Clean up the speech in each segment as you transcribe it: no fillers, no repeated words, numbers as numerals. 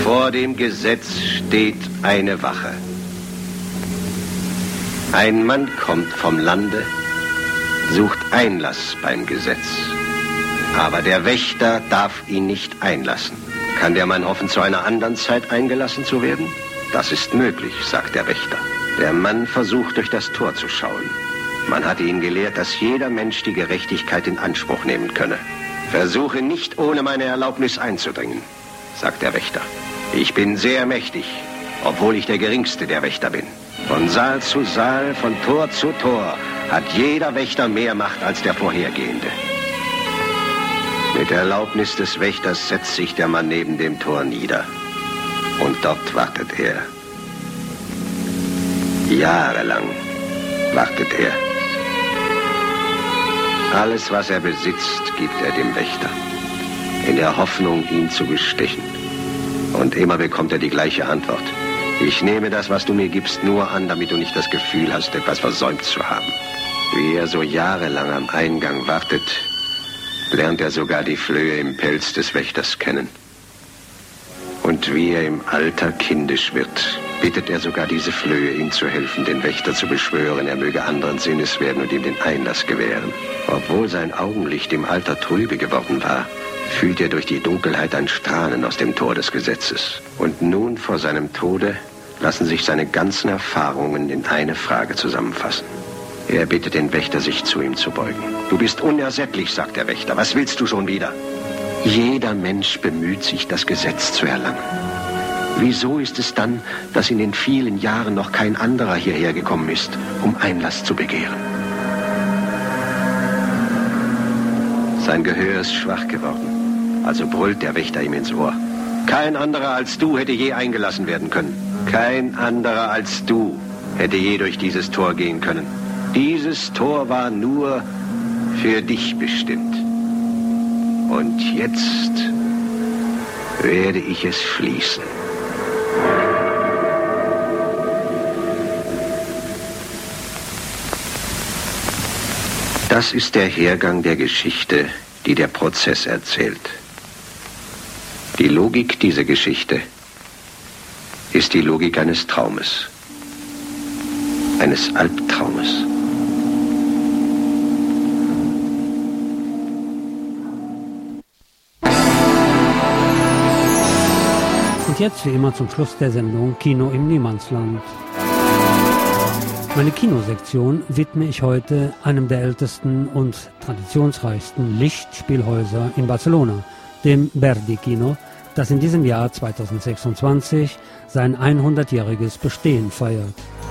Vor dem Gesetz steht eine Wache. Ein Mann kommt vom Lande, sucht Einlass beim Gesetz. Aber der Wächter darf ihn nicht einlassen. Kann der Mann hoffen, zu einer anderen Zeit eingelassen zu werden? Das ist möglich, sagt der Wächter. Der Mann versucht, durch das Tor zu schauen. Man hatte ihn gelehrt, dass jeder Mensch die Gerechtigkeit in Anspruch nehmen könne. Versuche nicht, ohne meine Erlaubnis einzudringen, sagt der Wächter. Ich bin sehr mächtig, obwohl ich der geringste der Wächter bin. Von Saal zu Saal, von Tor zu Tor hat jeder Wächter mehr Macht als der vorhergehende. Mit Erlaubnis des Wächters setzt sich der Mann neben dem Tor nieder. Und dort wartet er. Jahrelang wartet er. Alles, was er besitzt, gibt er dem Wächter, in der Hoffnung, ihn zu bestechen. Und immer bekommt er die gleiche Antwort. Ich nehme das, was du mir gibst, nur an, damit du nicht das Gefühl hast, etwas versäumt zu haben. Wie er so jahrelang am Eingang wartet, lernt er sogar die Flöhe im Pelz des Wächters kennen. Und wie er im Alter kindisch wird, bittet er sogar diese Flöhe, ihm zu helfen, den Wächter zu beschwören, er möge anderen Sinnes werden und ihm den Einlass gewähren. Obwohl sein Augenlicht im Alter trübe geworden war, fühlt er durch die Dunkelheit ein Strahlen aus dem Tor des Gesetzes. Und nun vor seinem Tode lassen sich seine ganzen Erfahrungen in eine Frage zusammenfassen. Er bittet den Wächter, sich zu ihm zu beugen. Du bist unersättlich, sagt der Wächter. Was willst du schon wieder? Jeder Mensch bemüht sich, das Gesetz zu erlangen. Wieso ist es dann, dass in den vielen Jahren noch kein anderer hierher gekommen ist, um Einlass zu begehren? Sein Gehör ist schwach geworden, also brüllt der Wächter ihm ins Ohr. Kein anderer als du hätte je eingelassen werden können. Kein anderer als du hätte je durch dieses Tor gehen können. Dieses Tor war nur für dich bestimmt. Und jetzt werde ich es schließen. Das ist der Hergang der Geschichte, die der Prozess erzählt. Die Logik dieser Geschichte ist die Logik eines Traumes, eines Albtraumes. Und jetzt wie immer zum Schluss der Sendung Kino im Niemandsland. Meine Kinosektion widme ich heute einem der ältesten und traditionsreichsten Lichtspielhäuser in Barcelona, dem Verdi-Kino, das in diesem Jahr 2026 sein 100-jähriges Bestehen feiert.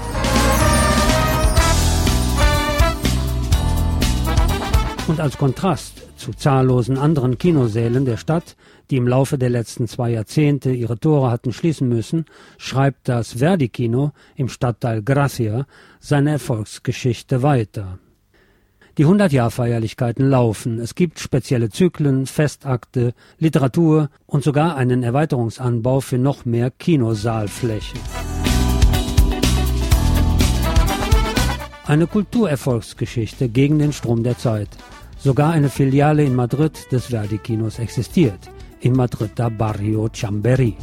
Und als Kontrast zu zahllosen anderen Kinosälen der Stadt, die im Laufe der letzten 2 Jahrzehnte ihre Tore hatten schließen müssen, schreibt das Verdi-Kino im Stadtteil Gracia seine Erfolgsgeschichte weiter. Die 100-Jahr-Feierlichkeiten laufen, es gibt spezielle Zyklen, Festakte, Literatur und sogar einen Erweiterungsanbau für noch mehr Kinosaalfläche. Eine Kulturerfolgsgeschichte gegen den Strom der Zeit. Sogar eine Filiale in Madrid des Verdi-Kinos existiert, im Madrider Barrio Chamberí.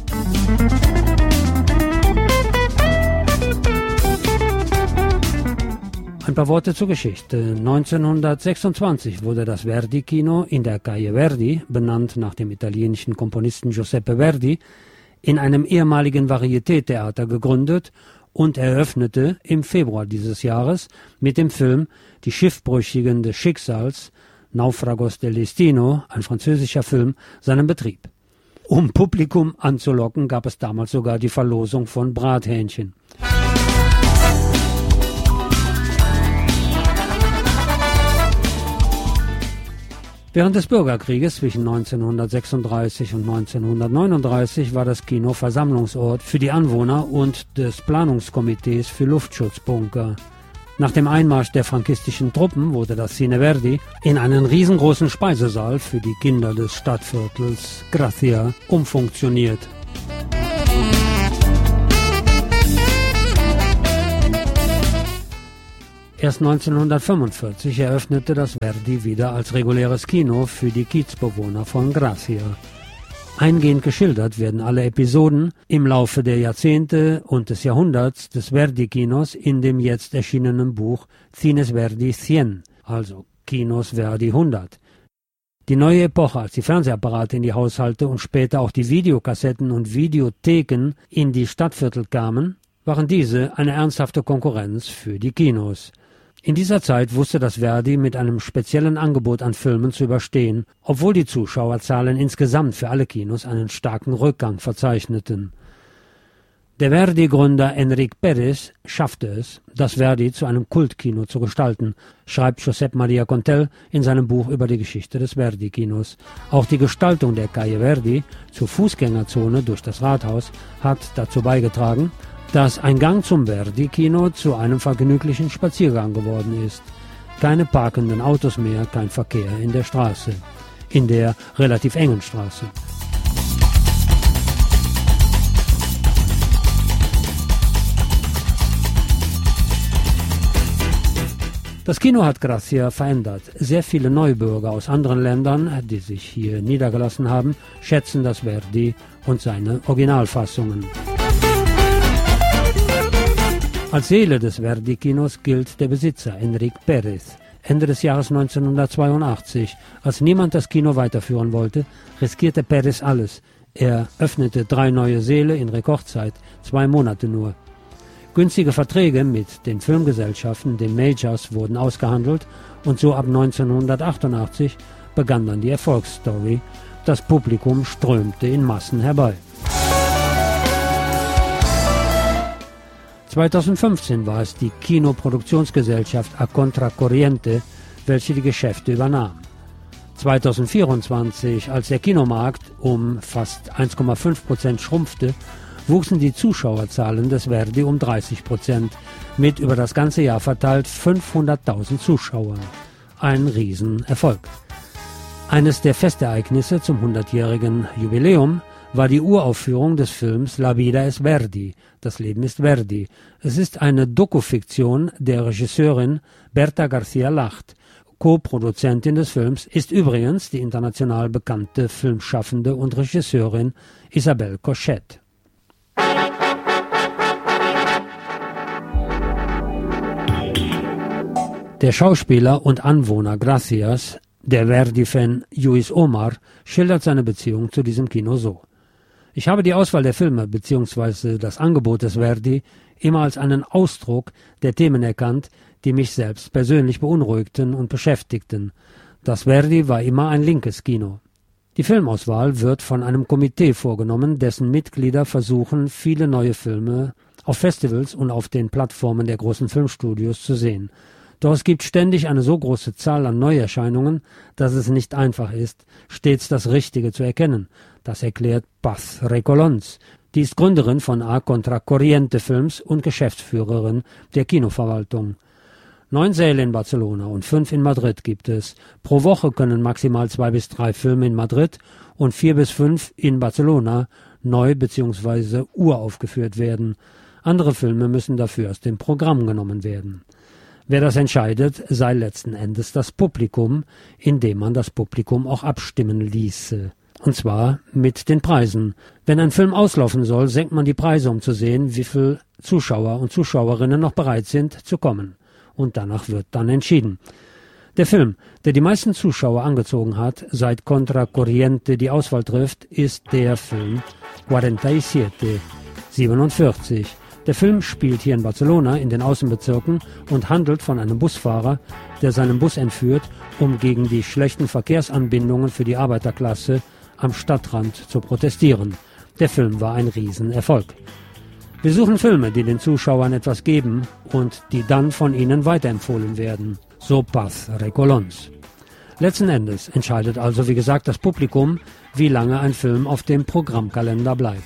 Ein paar Worte zur Geschichte. 1926 wurde das Verdi-Kino in der Calle Verdi, benannt nach dem italienischen Komponisten Giuseppe Verdi, in einem ehemaligen Varieté-Theater gegründet und eröffnete im Februar dieses Jahres mit dem Film Die Schiffbrüchigen des Schicksals, Naufragos del Destino, ein französischer Film, seinen Betrieb. Um Publikum anzulocken, gab es damals sogar die Verlosung von Brathähnchen. Während des Bürgerkrieges zwischen 1936 und 1939 war das Kino Versammlungsort für die Anwohner und des Planungskomitees für Luftschutzbunker. Nach dem Einmarsch der frankistischen Truppen wurde das Cine Verdi in einen riesengroßen Speisesaal für die Kinder des Stadtviertels Gracia umfunktioniert. Erst 1945 eröffnete das Verdi wieder als reguläres Kino für die Kiezbewohner von Gracia. Eingehend geschildert werden alle Episoden im Laufe der Jahrzehnte und des Jahrhunderts des Verdi-Kinos in dem jetzt erschienenen Buch Cines Verdi 100, also Kinos Verdi 100. Die neue Epoche, als die Fernsehapparate in die Haushalte und später auch die Videokassetten und Videotheken in die Stadtviertel kamen, waren diese eine ernsthafte Konkurrenz für die Kinos. In dieser Zeit wusste das Verdi mit einem speziellen Angebot an Filmen zu überstehen, obwohl die Zuschauerzahlen insgesamt für alle Kinos einen starken Rückgang verzeichneten. Der Verdi-Gründer Enrique Pérez schaffte es, das Verdi zu einem Kultkino zu gestalten, schreibt Josep Maria Contel in seinem Buch über die Geschichte des Verdi-Kinos. Auch die Gestaltung der Calle Verdi zur Fußgängerzone durch das Rathaus hat dazu beigetragen, dass ein Gang zum Verdi-Kino zu einem vergnüglichen Spaziergang geworden ist. Keine parkenden Autos mehr, kein Verkehr in der Straße, in der relativ engen Straße. Das Kino hat Gracia verändert. Sehr viele Neubürger aus anderen Ländern, die sich hier niedergelassen haben, schätzen das Verdi und seine Originalfassungen. Als Seele des Verdi-Kinos gilt der Besitzer Enrique Pérez. Ende des Jahres 1982, als niemand das Kino weiterführen wollte, riskierte Pérez alles. Er öffnete 3 neue Säle in Rekordzeit, 2 Monate nur. Günstige Verträge mit den Filmgesellschaften, den Majors, wurden ausgehandelt und so ab 1988 begann dann die Erfolgsstory. Das Publikum strömte in Massen herbei. 2015 war es die Kinoproduktionsgesellschaft A Contracorriente, welche die Geschäfte übernahm. 2024, als der Kinomarkt um fast 1,5% schrumpfte, wuchsen die Zuschauerzahlen des Verdi um 30%, mit über das ganze Jahr verteilt 500.000 Zuschauern. Ein Riesenerfolg. Eines der Festereignisse zum 100-jährigen Jubiläum war die Uraufführung des Films La vida es Verdi, das Leben ist Verdi. Es ist eine Dokufiktion der Regisseurin Berta García Lacht. Co-Produzentin des Films ist übrigens die international bekannte Filmschaffende und Regisseurin Isabel Coixet. Der Schauspieler und Anwohner Gracias, der Verdi-Fan Lluís Omar, schildert seine Beziehung zu diesem Kino so: Ich habe die Auswahl der Filme bzw. das Angebot des Verdi immer als einen Ausdruck der Themen erkannt, die mich selbst persönlich beunruhigten und beschäftigten. Das Verdi war immer ein linkes Kino. Die Filmauswahl wird von einem Komitee vorgenommen, dessen Mitglieder versuchen, viele neue Filme auf Festivals und auf den Plattformen der großen Filmstudios zu sehen. Doch es gibt ständig eine so große Zahl an Neuerscheinungen, dass es nicht einfach ist, stets das Richtige zu erkennen. Das erklärt Paz Recolons. Die ist Gründerin von A Contracorriente Films und Geschäftsführerin der Kinoverwaltung. 9 Säle in Barcelona und 5 in Madrid gibt es. Pro Woche können maximal 2 bis 3 Filme in Madrid und 4 bis 5 in Barcelona neu bzw. uraufgeführt werden. Andere Filme müssen dafür aus dem Programm genommen werden. Wer das entscheidet, sei letzten Endes das Publikum, indem man das Publikum auch abstimmen ließe. Und zwar mit den Preisen. Wenn ein Film auslaufen soll, senkt man die Preise, um zu sehen, wie viele Zuschauer und Zuschauerinnen noch bereit sind zu kommen. Und danach wird dann entschieden. Der Film, der die meisten Zuschauer angezogen hat, seit Contracorriente die Auswahl trifft, ist der Film 47. Der Film spielt hier in Barcelona in den Außenbezirken und handelt von einem Busfahrer, der seinen Bus entführt, um gegen die schlechten Verkehrsanbindungen für die Arbeiterklasse am Stadtrand zu protestieren. Der Film war ein Riesenerfolg. Wir suchen Filme, die den Zuschauern etwas geben und die dann von ihnen weiterempfohlen werden. So Paz Recolons. Letzten Endes entscheidet also, wie gesagt, das Publikum, wie lange ein Film auf dem Programmkalender bleibt.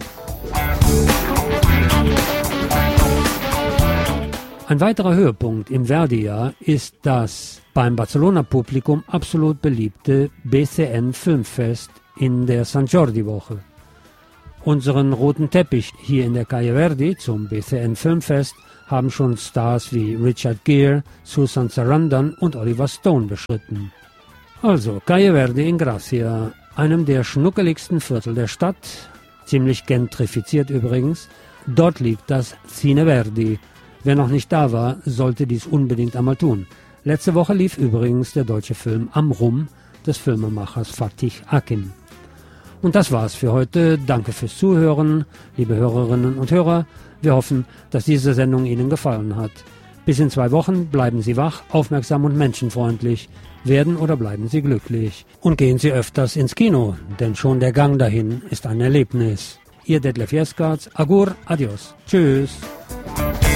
Ein weiterer Höhepunkt im Verdi-Jahr ist das beim Barcelona-Publikum absolut beliebte BCN Filmfest in der St. Jordi-Woche. Unseren roten Teppich hier in der Calle Verdi zum BCN Filmfest haben schon Stars wie Richard Gere, Susan Sarandon und Oliver Stone beschritten. Also Calle Verdi in Gracia, einem der schnuckeligsten Viertel der Stadt, ziemlich gentrifiziert übrigens. Dort liegt das Cine Verdi. Wer noch nicht da war, sollte dies unbedingt einmal tun. Letzte Woche lief übrigens der deutsche Film Amrum des Filmemachers Fatih Akin. Und das war's für heute. Danke fürs Zuhören, liebe Hörerinnen und Hörer. Wir hoffen, dass diese Sendung Ihnen gefallen hat. Bis in 2 Wochen bleiben Sie wach, aufmerksam und menschenfreundlich. Werden oder bleiben Sie glücklich. Und gehen Sie öfters ins Kino, denn schon der Gang dahin ist ein Erlebnis. Ihr Detlef Jeskarts. Agur, adios. Tschüss.